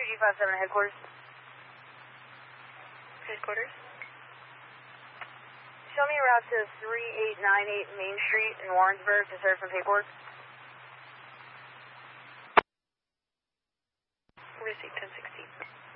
2G57 headquarters. Headquarters? Show me a route to 3898 Main Street in Warrensburg to serve some paperwork. Receipt 1016.